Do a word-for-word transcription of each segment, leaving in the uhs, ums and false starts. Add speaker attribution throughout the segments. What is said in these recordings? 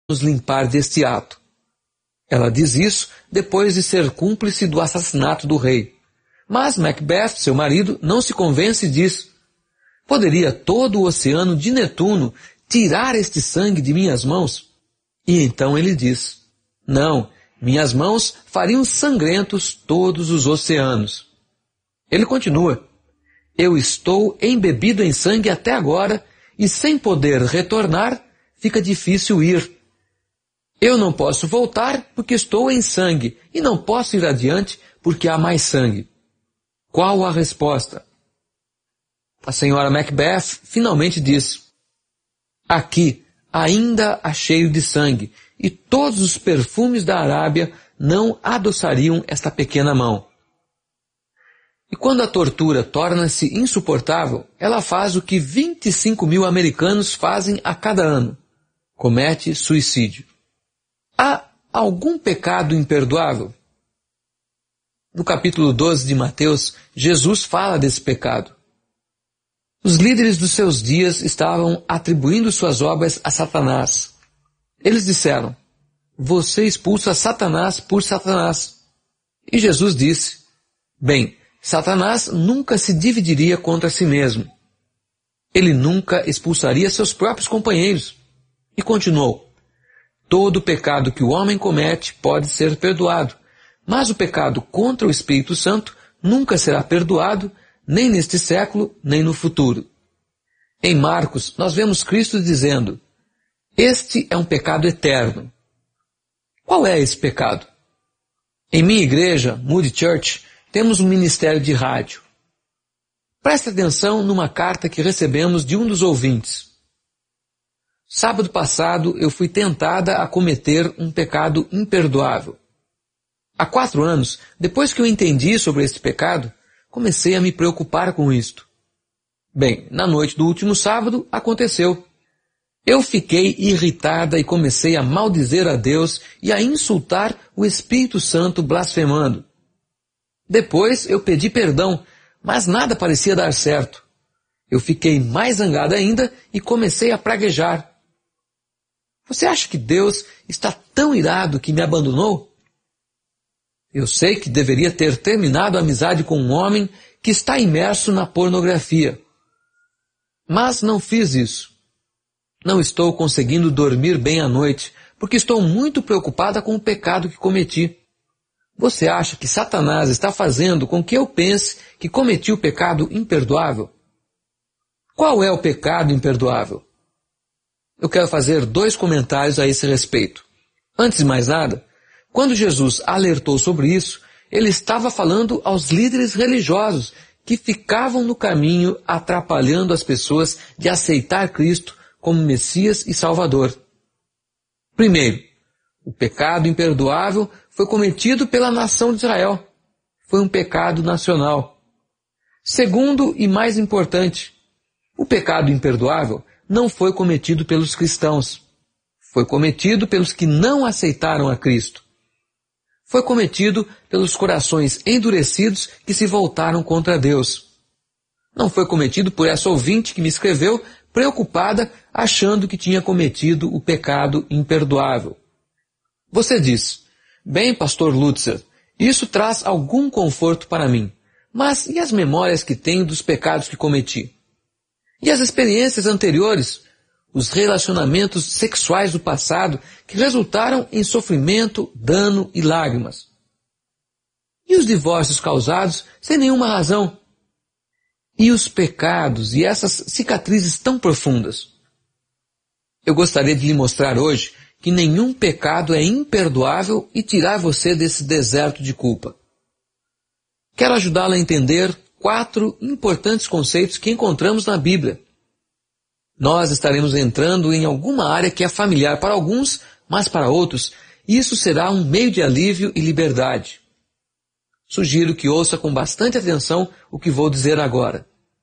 Speaker 1: nos limpar deste ato. Ela diz isso depois de ser cúmplice do assassinato do rei. Mas Macbeth, seu marido, não se convence disso. Poderia todo o oceano de Netuno tirar este sangue de minhas mãos? E então ele diz, não, minhas mãos fariam sangrentos todos os oceanos. Ele continua, eu estou embebido em sangue até agora e sem poder retornar, fica difícil ir. Eu não posso voltar porque estou em sangue e não posso ir adiante porque há mais sangue. Qual a resposta? A senhora Macbeth finalmente diz, aqui ainda há cheio de sangue e todos os perfumes da Arábia não adoçariam esta pequena mão. E quando a tortura torna-se insuportável, ela faz o que vinte e cinco mil americanos fazem a cada ano. Comete suicídio. Há algum pecado imperdoável? No capítulo doze de Mateus, Jesus fala desse pecado. Os líderes dos seus dias estavam atribuindo suas obras a Satanás. Eles disseram, você expulsa Satanás por Satanás. E Jesus disse, bem, Satanás nunca se dividiria contra si mesmo. Ele nunca expulsaria seus próprios companheiros. E continuou, todo pecado que o homem comete pode ser perdoado, mas o pecado contra o Espírito Santo nunca será perdoado, nem neste século, nem no futuro. Em Marcos, nós vemos Cristo dizendo, este é um pecado eterno. Qual é esse pecado? Em minha igreja, Moody Church, temos um ministério de rádio. Preste atenção numa carta que recebemos de um dos ouvintes. Sábado passado eu fui tentada a cometer um pecado imperdoável. Há quatro anos, depois que eu entendi sobre este pecado, comecei a me preocupar com isto. Bem, na noite do último sábado, aconteceu. Eu fiquei irritada e comecei a maldizer a Deus e a insultar o Espírito Santo blasfemando. Depois eu pedi perdão, mas nada parecia dar certo. Eu fiquei mais zangada ainda e comecei a praguejar. Você acha que Deus está tão irado que me abandonou? Eu sei que deveria ter terminado a amizade com um homem que está imerso na pornografia. Mas não fiz isso. Não estou conseguindo dormir bem à noite, porque estou muito preocupada com o pecado que cometi. Você acha que Satanás está fazendo com que eu pense que cometi o pecado imperdoável? Qual é o pecado imperdoável? Eu quero fazer dois comentários a esse respeito. Antes de mais nada, quando Jesus alertou sobre isso, ele estava falando aos líderes religiosos que ficavam no caminho atrapalhando as pessoas de aceitar Cristo como Messias e Salvador. Primeiro, o pecado imperdoável foi cometido pela nação de Israel. Foi um pecado nacional. Segundo e mais importante, o pecado imperdoável não foi cometido pelos cristãos. Foi cometido pelos que não aceitaram a Cristo. Foi cometido pelos corações endurecidos que se voltaram contra Deus. Não foi cometido por essa ouvinte que me escreveu preocupada, achando que tinha cometido o pecado imperdoável. Você diz, bem, pastor Lutzer, isso traz algum conforto para mim, mas e as memórias que tenho dos pecados que cometi? E as experiências anteriores, os relacionamentos sexuais do passado que resultaram em sofrimento, dano e lágrimas? E os divórcios causados sem nenhuma razão? E os pecados e essas cicatrizes tão profundas? Eu gostaria de lhe mostrar hoje que nenhum pecado é imperdoável e tirar você desse deserto de culpa. Quero ajudá-la a entender quatro importantes conceitos que encontramos na Bíblia. Nós estaremos entrando em alguma área que é familiar para alguns, mas para outros, isso será um meio de alívio e liberdade. Sugiro que ouça com bastante atenção o que vou dizer agora.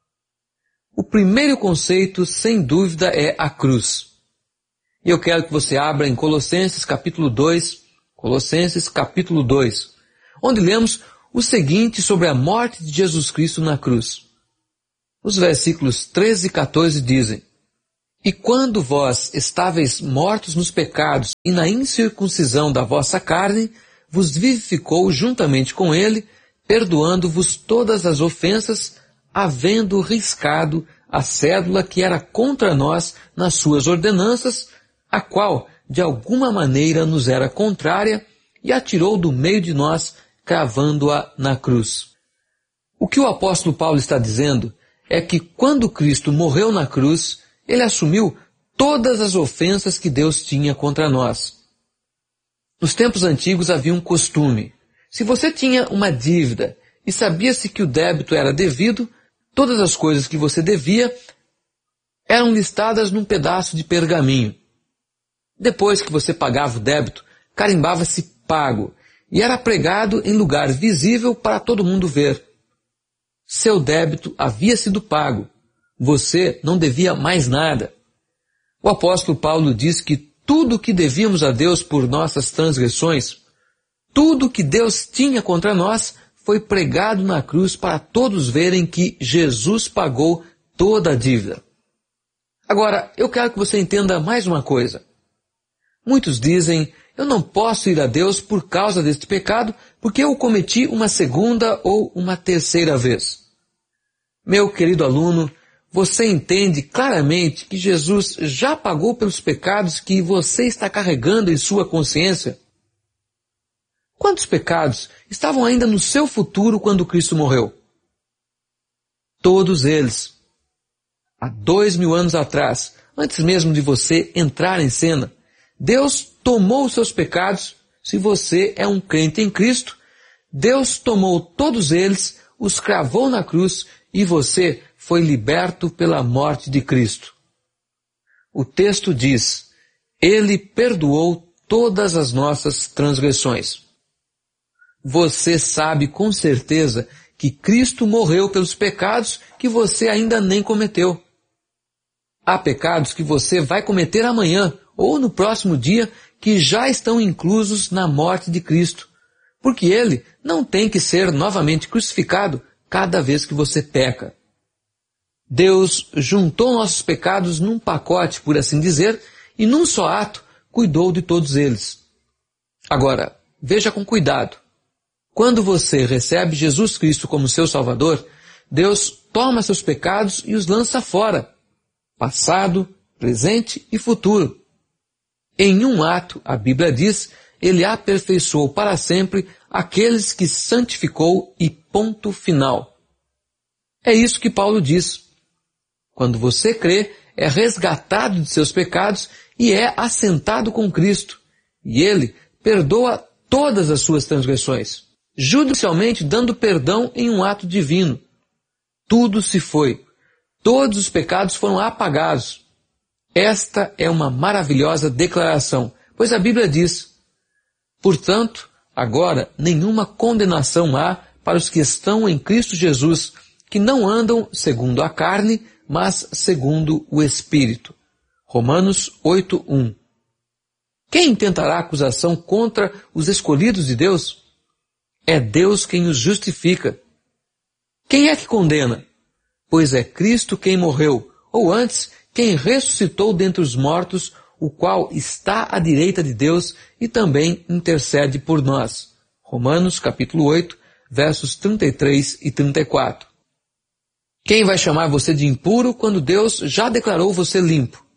Speaker 1: O primeiro conceito, sem dúvida, é a cruz. E eu quero que você abra em Colossenses capítulo dois, Colossenses capítulo dois, onde lemos o seguinte sobre a morte de Jesus Cristo na cruz. Os versículos treze e quatorze dizem, E quando vós estáveis mortos nos pecados e na incircuncisão da vossa carne, vos vivificou juntamente com ele, perdoando-vos todas as ofensas, havendo riscado a cédula que era contra nós nas suas ordenanças, a qual de alguma maneira nos era contrária, e atirou do meio de nós, cravando-a na cruz. O que o apóstolo Paulo está dizendo é que quando Cristo morreu na cruz, ele assumiu todas as ofensas que Deus tinha contra nós. Nos tempos antigos havia um costume. Se você tinha uma dívida e sabia-se que o débito era devido, todas as coisas que você devia eram listadas num pedaço de pergaminho. Depois que você pagava o débito, carimbava-se pago e era pregado em lugar visível para todo mundo ver. Seu débito havia sido pago. Você não devia mais nada. O apóstolo Paulo diz que tudo o que devíamos a Deus por nossas transgressões, tudo o que Deus tinha contra nós, foi pregado na cruz para todos verem que Jesus pagou toda a dívida. Agora, eu quero que você entenda mais uma coisa. Muitos dizem, eu não posso ir a Deus por causa deste pecado, porque eu o cometi uma segunda ou uma terceira vez. Meu querido aluno, você entende claramente que Jesus já pagou pelos pecados que você está carregando em sua consciência? Quantos pecados estavam ainda no seu futuro quando Cristo morreu? Todos eles. Há dois mil anos atrás, antes mesmo de você entrar em cena, Deus tomou os seus pecados. Se você é um crente em Cristo, Deus tomou todos eles, os cravou na cruz e você foi liberto pela morte de Cristo. O texto diz, Ele perdoou todas as nossas transgressões. Você sabe com certeza que Cristo morreu pelos pecados que você ainda nem cometeu. Há pecados que você vai cometer amanhã ou no próximo dia que já estão inclusos na morte de Cristo, porque Ele não tem que ser novamente crucificado cada vez que você peca. Deus juntou nossos pecados num pacote, por assim dizer, e num só ato cuidou de todos eles. Agora, veja com cuidado. Quando você recebe Jesus Cristo como seu Salvador, Deus toma seus pecados e os lança fora, passado, presente e futuro. Em um ato, a Bíblia diz, Ele aperfeiçoou para sempre aqueles que santificou e ponto final. É isso que Paulo diz. Quando você crê, é resgatado de seus pecados e é assentado com Cristo. E Ele perdoa todas as suas transgressões, judicialmente dando perdão em um ato divino. Tudo se foi. Todos os pecados foram apagados. Esta é uma maravilhosa declaração, pois a Bíblia diz, portanto, agora nenhuma condenação há para os que estão em Cristo Jesus, que não andam segundo a carne, mas segundo o Espírito. Romanos oito, um. Quem intentará acusação contra os escolhidos de Deus? É Deus quem os justifica. Quem é que condena? Pois é Cristo quem morreu, ou antes, quem ressuscitou dentre os mortos, o qual está à direita de Deus e também intercede por nós. Romanos capítulo oito, versos trinta e três e trinta e quatro. Quem vai chamar você de impuro quando Deus já declarou você limpo?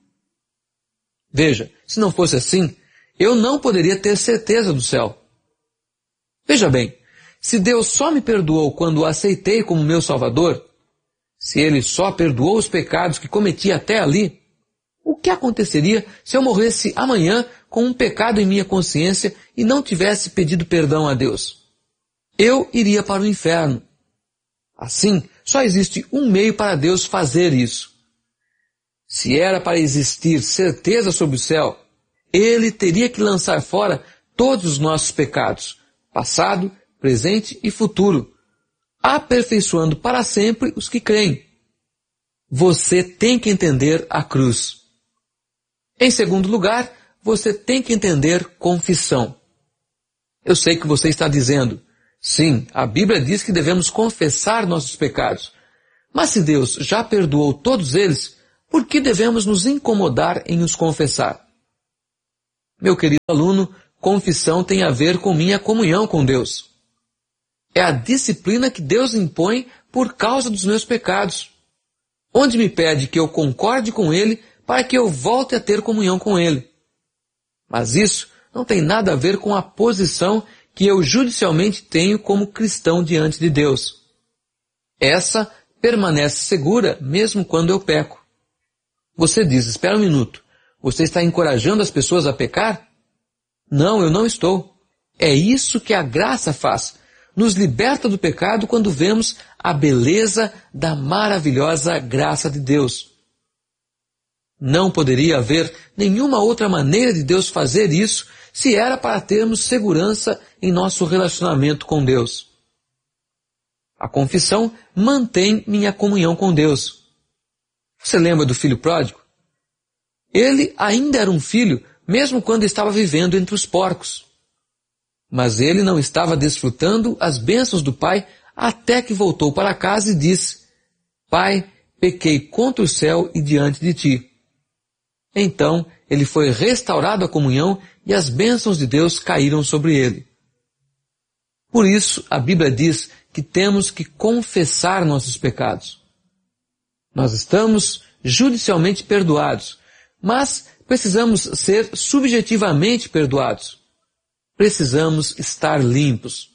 Speaker 1: Veja, se não fosse assim, eu não poderia ter certeza do céu. Veja bem, se Deus só me perdoou quando o aceitei como meu Salvador, se Ele só perdoou os pecados que cometi até ali, o que aconteceria se eu morresse amanhã com um pecado em minha consciência e não tivesse pedido perdão a Deus? Eu iria para o inferno. Assim, só existe um meio para Deus fazer isso. Se era para existir certeza sobre o céu, Ele teria que lançar fora todos os nossos pecados, passado, presente e futuro, aperfeiçoando para sempre os que creem. Você tem que entender a cruz. Em segundo lugar, você tem que entender confissão. Eu sei que você está dizendo, sim, a Bíblia diz que devemos confessar nossos pecados. Mas se Deus já perdoou todos eles, Por que devemos nos incomodar em nos confessar? Meu querido aluno, confissão tem a ver com minha comunhão com Deus. É a disciplina que Deus impõe por causa dos meus pecados, onde me pede que eu concorde com Ele para que eu volte a ter comunhão com Ele. Mas isso não tem nada a ver com a posição que eu judicialmente tenho como cristão diante de Deus. Essa permanece segura mesmo quando eu peco. Você diz, espera um minuto, você está encorajando as pessoas a pecar? Não, eu não estou. É isso que a graça faz. Nos liberta do pecado quando vemos a beleza da maravilhosa graça de Deus. Não poderia haver nenhuma outra maneira de Deus fazer isso se era para termos segurança em nosso relacionamento com Deus. A confissão mantém minha comunhão com Deus. Você lembra do filho pródigo? Ele ainda era um filho, mesmo quando estava vivendo entre os porcos. Mas ele não estava desfrutando as bênçãos do pai até que voltou para casa e disse, Pai, pequei contra o céu e diante de ti. Então ele foi restaurado à comunhão e as bênçãos de Deus caíram sobre ele. Por isso a Bíblia diz que temos que confessar nossos pecados. Nós estamos judicialmente perdoados, mas precisamos ser subjetivamente perdoados. Precisamos estar limpos.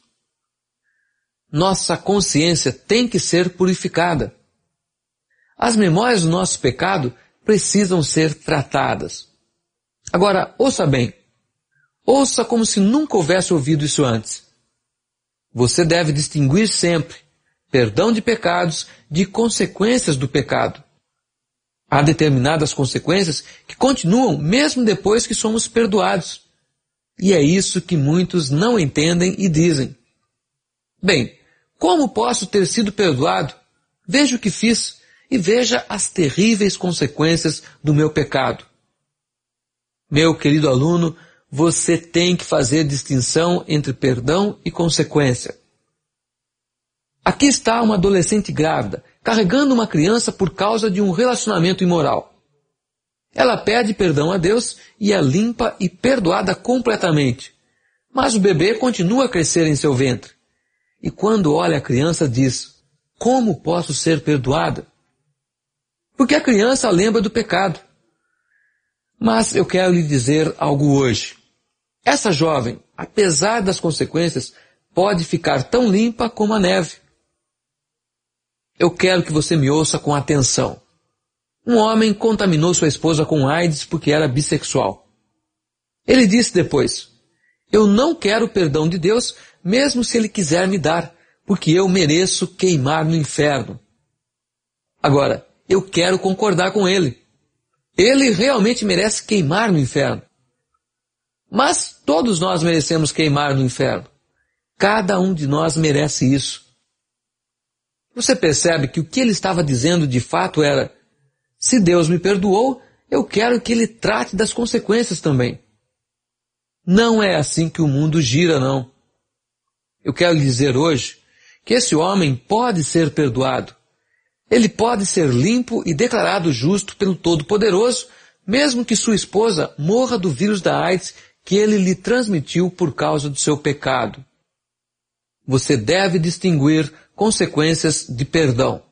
Speaker 1: Nossa consciência tem que ser purificada. As memórias do nosso pecado precisam ser tratadas. Agora, ouça bem. Ouça como se nunca houvesse ouvido isso antes. Você deve distinguir sempre perdão de pecados de consequências do pecado. Há determinadas consequências que continuam mesmo depois que somos perdoados. E é isso que muitos não entendem e dizem. Bem, como posso ter sido perdoado? Veja o que fiz e veja as terríveis consequências do meu pecado. Meu querido aluno, você tem que fazer distinção entre perdão e consequência. Aqui está uma adolescente grávida, carregando uma criança por causa de um relacionamento imoral. Ela pede perdão a Deus e é limpa e perdoada completamente. Mas o bebê continua a crescer em seu ventre. E quando olha a criança diz, como posso ser perdoada? Porque a criança lembra do pecado. Mas eu quero lhe dizer algo hoje. Essa jovem, apesar das consequências, pode ficar tão limpa como a neve. Eu quero que você me ouça com atenção. Um homem contaminou sua esposa com AIDS porque era bissexual. Ele disse depois, eu não quero o perdão de Deus, mesmo se Ele quiser me dar, porque eu mereço queimar no inferno. Agora, eu quero concordar com ele. Ele realmente merece queimar no inferno. Mas todos nós merecemos queimar no inferno. Cada um de nós merece isso. Você percebe que o que ele estava dizendo de fato era, se Deus me perdoou, eu quero que Ele trate das consequências também. Não é assim que o mundo gira, não. Eu quero lhe dizer hoje que esse homem pode ser perdoado. Ele pode ser limpo e declarado justo pelo Todo-Poderoso, mesmo que sua esposa morra do vírus da AIDS que ele lhe transmitiu por causa do seu pecado. Você deve distinguir consequências de perdão.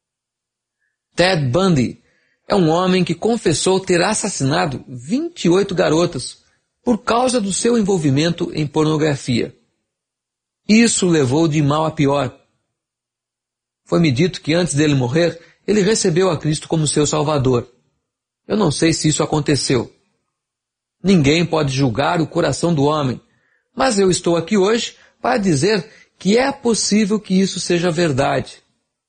Speaker 1: Ted Bundy é um homem que confessou ter assassinado vinte e oito garotas por causa do seu envolvimento em pornografia. Isso levou de mal a pior. Foi-me dito que antes dele morrer, ele recebeu a Cristo como seu Salvador. Eu não sei se isso aconteceu. Ninguém pode julgar o coração do homem, mas eu estou aqui hoje para dizer que é possível que isso seja verdade.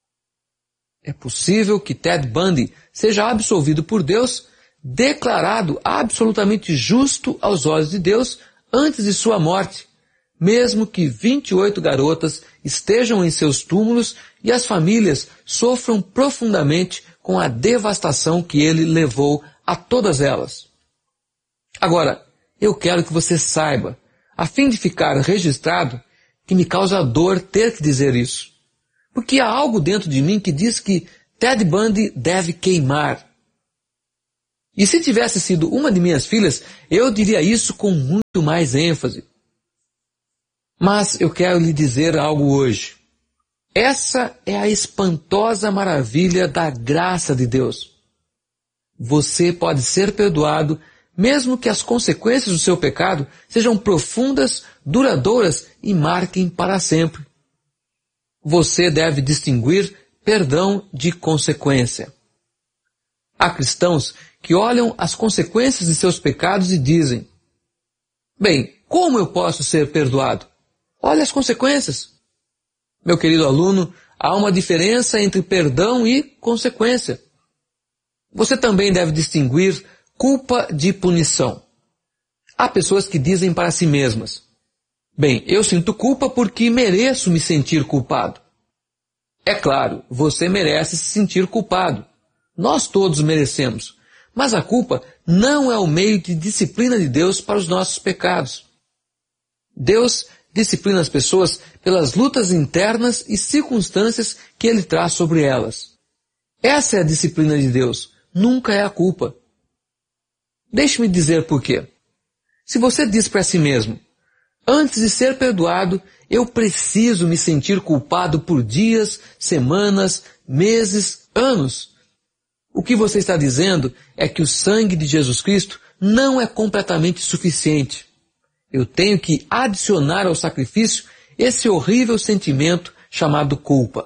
Speaker 1: É possível que Ted Bundy seja absolvido por Deus, declarado absolutamente justo aos olhos de Deus antes de sua morte, mesmo que vinte e oito garotas estejam em seus túmulos e as famílias sofram profundamente com a devastação que ele levou a todas elas. Agora, eu quero que você saiba, a fim de ficar registrado, que me causa dor ter que dizer isso. Porque há algo dentro de mim que diz que Ted Bundy deve queimar. E se tivesse sido uma de minhas filhas, eu diria isso com muito mais ênfase. Mas eu quero lhe dizer algo hoje. Essa é a espantosa maravilha da graça de Deus. Você pode ser perdoado, mesmo que as consequências do seu pecado sejam profundas, duradouras e marquem para sempre. Você deve distinguir perdão de consequência. Há cristãos que olham as consequências de seus pecados e dizem: bem, como eu posso ser perdoado? Olha as consequências. Meu querido aluno, há uma diferença entre perdão e consequência. Você também deve distinguir culpa de punição. Há pessoas que dizem para si mesmas: bem, eu sinto culpa porque mereço me sentir culpado. É claro, você merece se sentir culpado. Nós todos merecemos. Mas a culpa não é o meio de disciplina de Deus para os nossos pecados. Deus disciplina as pessoas pelas lutas internas e circunstâncias que Ele traz sobre elas. Essa é a disciplina de Deus, nunca é a culpa. Deixe-me dizer por quê. Se você diz para si mesmo: antes de ser perdoado, eu preciso me sentir culpado por dias, semanas, meses, anos, o que você está dizendo é que o sangue de Jesus Cristo não é completamente suficiente. Eu tenho que adicionar ao sacrifício esse horrível sentimento chamado culpa.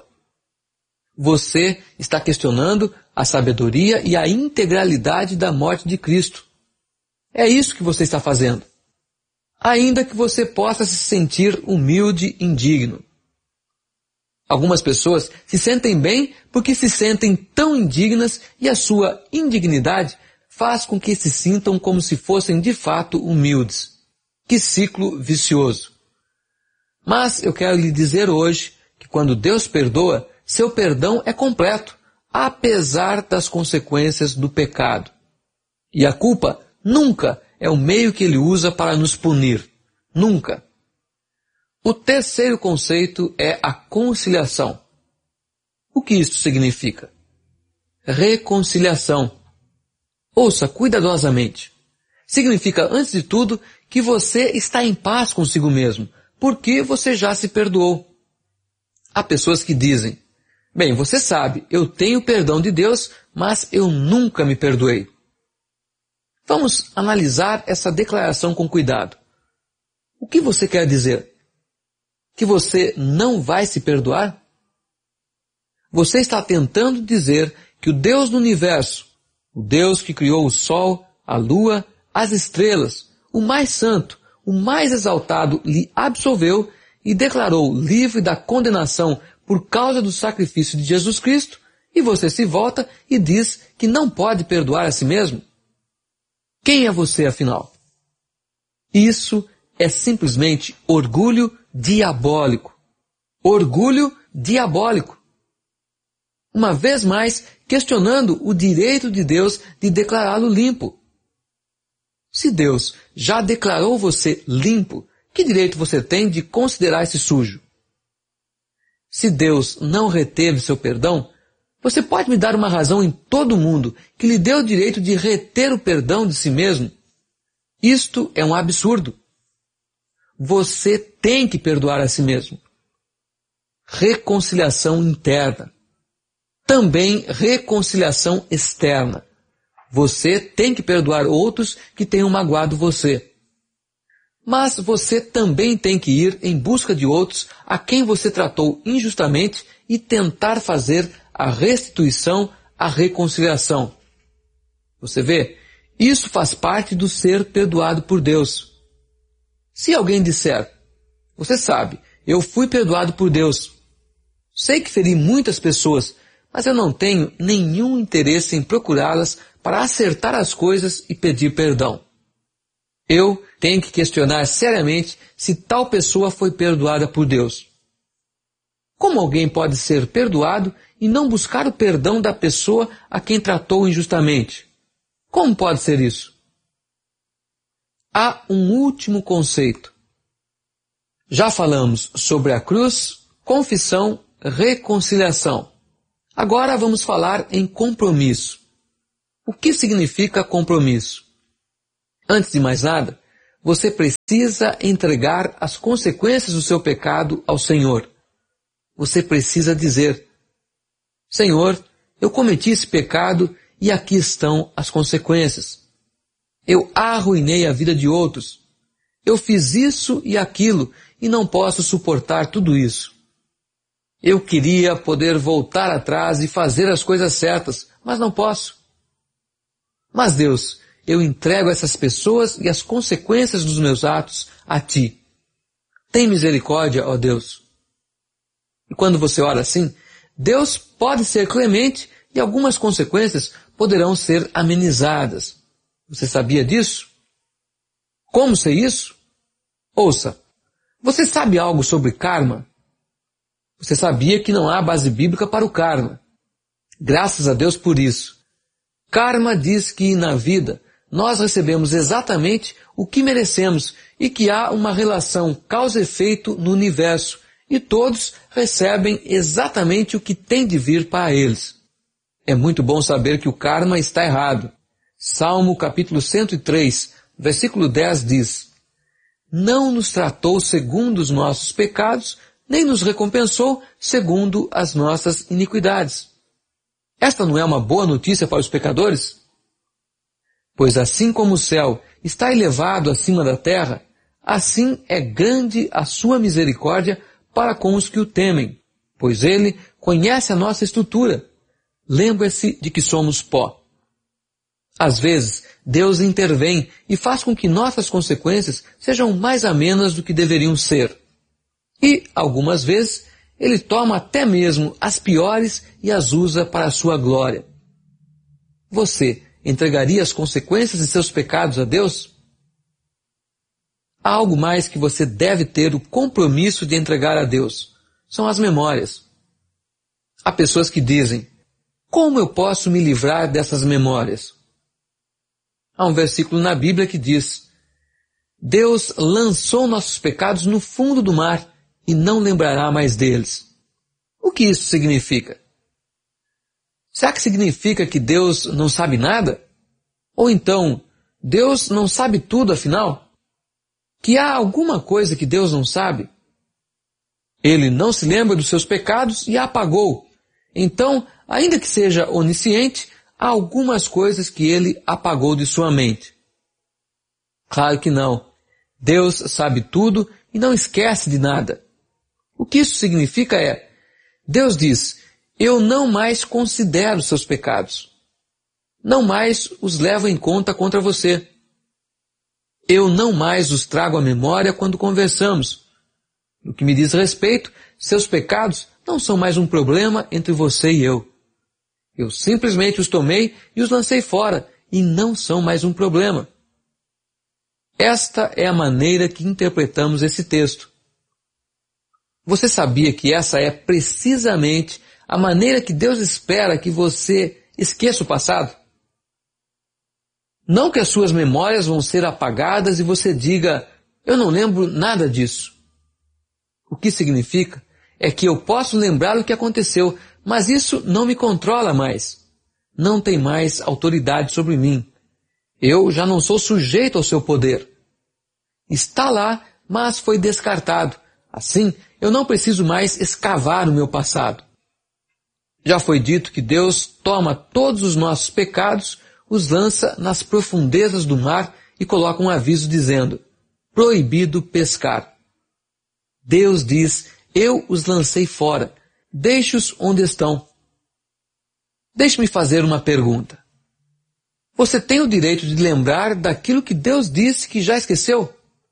Speaker 1: Você está questionando a sabedoria e a integralidade da morte de Cristo. É isso que você está fazendo. Ainda que você possa se sentir humilde e indigno. Algumas pessoas se sentem bem porque se sentem tão indignas e a sua indignidade faz com que se sintam como se fossem de fato humildes. Que ciclo vicioso! Mas eu quero lhe dizer hoje que quando Deus perdoa, seu perdão é completo, apesar das consequências do pecado. E a culpa nunca é o meio que Ele usa para nos punir. Nunca. O terceiro conceito é a conciliação. O que isso significa? Reconciliação. Ouça cuidadosamente. Significa, antes de tudo, que você está em paz consigo mesmo, porque você já se perdoou. Há pessoas que dizem: bem, você sabe, eu tenho perdão de Deus, mas eu nunca me perdoei. Vamos analisar essa declaração com cuidado. O que você quer dizer? Que você não vai se perdoar? Você está tentando dizer que o Deus do universo, o Deus que criou o sol, a lua, as estrelas, o mais santo, o mais exaltado, lhe absolveu e declarou livre da condenação por causa do sacrifício de Jesus Cristo, e você se volta e diz que não pode perdoar a si mesmo? Quem é você, afinal? Isso é simplesmente orgulho diabólico. Orgulho diabólico. Uma vez mais, questionando o direito de Deus de declará-lo limpo. Se Deus já declarou você limpo, que direito você tem de considerar-se sujo? Se Deus não reteve seu perdão, você pode me dar uma razão em todo o mundo que lhe dê o direito de reter o perdão de si mesmo? Isto é um absurdo. Você tem que perdoar a si mesmo. Reconciliação interna. Também reconciliação externa. Você tem que perdoar outros que tenham magoado você. Mas você também tem que ir em busca de outros a quem você tratou injustamente e tentar fazer a restituição, a reconciliação. Você vê? Isso faz parte do ser perdoado por Deus. Se alguém disser: você sabe, eu fui perdoado por Deus. Sei que feri muitas pessoas, mas eu não tenho nenhum interesse em procurá-las para acertar as coisas e pedir perdão. Eu tenho que questionar seriamente se tal pessoa foi perdoada por Deus. Como alguém pode ser perdoado e não buscar o perdão da pessoa a quem tratou injustamente? Como pode ser isso? Há um último conceito. Já falamos sobre a cruz, confissão, reconciliação. Agora vamos falar em compromisso. O que significa compromisso? Antes de mais nada, você precisa entregar as consequências do seu pecado ao Senhor. Você precisa dizer: Senhor, eu cometi esse pecado e aqui estão as consequências. Eu arruinei a vida de outros. Eu fiz isso e aquilo e não posso suportar tudo isso. Eu queria poder voltar atrás e fazer as coisas certas, mas não posso. Mas Deus, eu entrego essas pessoas e as consequências dos meus atos a Ti. Tem misericórdia, ó Deus. E quando você ora assim, Deus pode ser clemente e algumas consequências poderão ser amenizadas. Você sabia disso? Como sei isso? Ouça, você sabe algo sobre karma? Você sabia que não há base bíblica para o karma. Graças a Deus por isso. Karma diz que na vida nós recebemos exatamente o que merecemos e que há uma relação causa-efeito no universo e todos recebem exatamente o que tem de vir para eles. É muito bom saber que o karma está errado. Salmo capítulo cento e três, versículo dez diz: Não nos tratou segundo os nossos pecados, nem nos recompensou segundo as nossas iniquidades. Esta não é uma boa notícia para os pecadores? Pois assim como o céu está elevado acima da terra, assim é grande a sua misericórdia para com os que o temem, pois ele conhece a nossa estrutura. Lembre-se de que somos pó. Às vezes, Deus intervém e faz com que nossas consequências sejam mais amenas do que deveriam ser. E, algumas vezes, Ele toma até mesmo as piores e as usa para a sua glória. Você entregaria as consequências de seus pecados a Deus? Há algo mais que você deve ter o compromisso de entregar a Deus. São as memórias. Há pessoas que dizem: como eu posso me livrar dessas memórias? Há um versículo na Bíblia que diz: Deus lançou nossos pecados no fundo do mar e não lembrará mais deles. O que isso significa? Será que significa que Deus não sabe nada? Ou então, Deus não sabe tudo afinal? Que há alguma coisa que Deus não sabe? Ele não se lembra dos seus pecados e a apagou. Então, ainda que seja onisciente, há algumas coisas que Ele apagou de sua mente. Claro que não. Deus sabe tudo e não esquece de nada. O que isso significa é: Deus diz, eu não mais considero seus pecados. Não mais os levo em conta contra você. Eu não mais os trago à memória quando conversamos. No que me diz respeito, seus pecados não são mais um problema entre você e eu. Eu simplesmente os tomei e os lancei fora, e não são mais um problema. Esta é a maneira que interpretamos esse texto. Você sabia que essa é precisamente a maneira que Deus espera que você esqueça o passado? Não que as suas memórias vão ser apagadas e você diga, eu não lembro nada disso. O que significa é que eu posso lembrar o que aconteceu, mas isso não me controla mais. Não tem mais autoridade sobre mim. Eu já não sou sujeito ao seu poder. Está lá, mas foi descartado. Assim, eu não preciso mais escavar o meu passado. Já foi dito que Deus toma todos os nossos pecados, os lança nas profundezas do mar e coloca um aviso dizendo, proibido pescar. Deus diz, eu os lancei fora, deixe-os onde estão. Deixe-me fazer uma pergunta. Você tem o direito de lembrar daquilo que Deus disse que já esqueceu?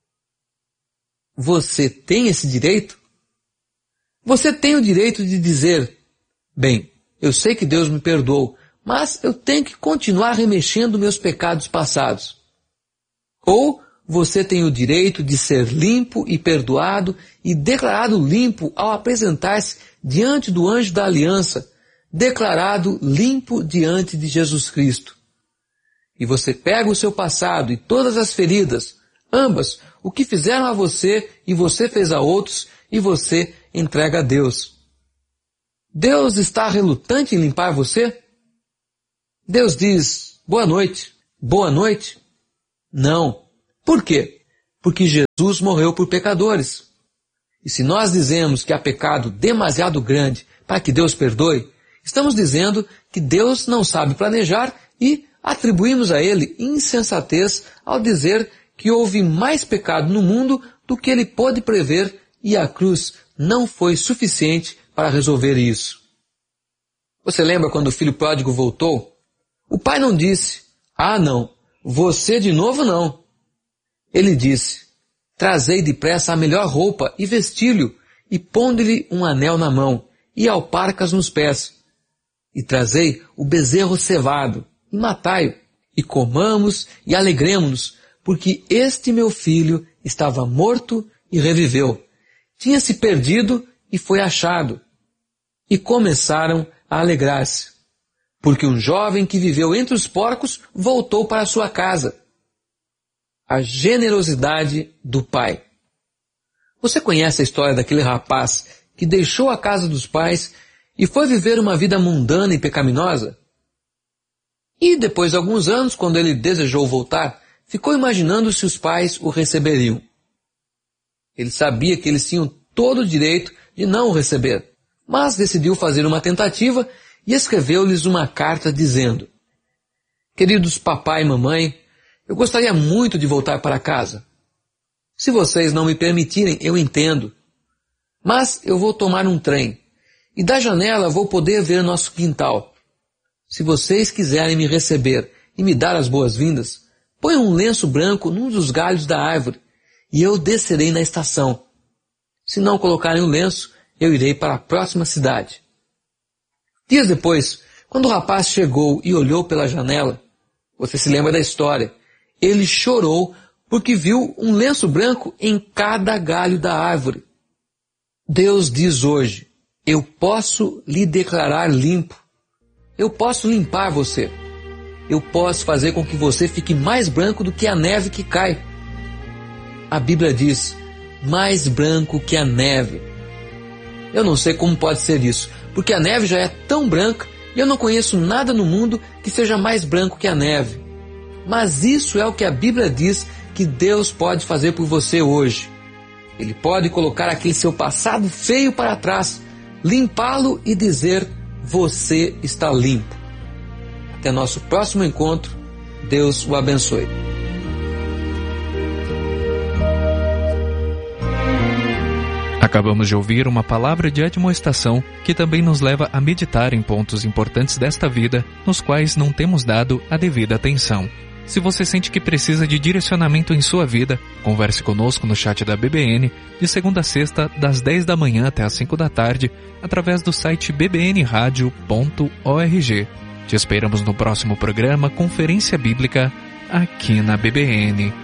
Speaker 1: Você tem esse direito? Você tem o direito de dizer, bem, eu sei que Deus me perdoou, mas eu tenho que continuar remexendo meus pecados passados. Ou você tem o direito de ser limpo e perdoado e declarado limpo ao apresentar-se diante do anjo da aliança, declarado limpo diante de Jesus Cristo. E você pega o seu passado e todas as feridas, ambas, o que fizeram a você e você fez a outros, e você entrega a Deus. Deus está relutante em limpar você? Deus diz, boa noite, boa noite? Não. Por quê? Porque Jesus morreu por pecadores. E se nós dizemos que há pecado demasiado grande para que Deus perdoe, estamos dizendo que Deus não sabe planejar e atribuímos a Ele insensatez ao dizer que houve mais pecado no mundo do que Ele pôde prever e a cruz não foi suficiente para resolver isso. Você lembra quando o filho pródigo voltou? O pai não disse, ah não, você de novo não. Ele disse, trazei depressa a melhor roupa e vestilho, e ponde-lhe um anel na mão, e alparcas nos pés. E trazei o bezerro cevado, e matai-o, e comamos e alegremo-nos, porque este meu filho estava morto e reviveu. Tinha se perdido e foi achado. E começaram a alegrar-se, porque um jovem que viveu entre os porcos voltou para sua casa. A generosidade do pai. Você conhece a história daquele rapaz que deixou a casa dos pais e foi viver uma vida mundana e pecaminosa? E depois de alguns anos, quando ele desejou voltar, ficou imaginando se os pais o receberiam. Ele sabia que eles tinham todo o direito de não o receber, mas decidiu fazer uma tentativa e escreveu-lhes uma carta dizendo, queridos papai e mamãe, eu gostaria muito de voltar para casa. Se vocês não me permitirem, eu entendo. Mas eu vou tomar um trem, e da janela vou poder ver nosso quintal. Se vocês quiserem me receber e me dar as boas-vindas, ponham um lenço branco num dos galhos da árvore, e eu descerei na estação. Se não colocarem o lenço, eu irei para a próxima cidade. Dias depois, quando o rapaz chegou e olhou pela janela, você se lembra da história, ele chorou porque viu um lenço branco em cada galho da árvore. Deus diz hoje, eu posso lhe declarar limpo. Eu posso limpar você. Eu posso fazer com que você fique mais branco do que a neve que cai. A Bíblia diz, mais branco que a neve. Eu não sei como pode ser isso, porque a neve já é tão branca e eu não conheço nada no mundo que seja mais branco que a neve. Mas isso é o que a Bíblia diz que Deus pode fazer por você hoje. Ele pode colocar aquele seu passado feio para trás, limpá-lo e dizer, você está limpo. Até nosso próximo encontro. Deus o abençoe.
Speaker 2: Acabamos de ouvir uma palavra de admoestação que também nos leva a meditar em pontos importantes desta vida, nos quais não temos dado a devida atenção. Se você sente que precisa de direcionamento em sua vida, converse conosco no chat da B B N, de segunda a sexta, das dez da manhã até as cinco da tarde, através do site b b n radio ponto org. Te esperamos no próximo programa Conferência Bíblica, aqui na B B N.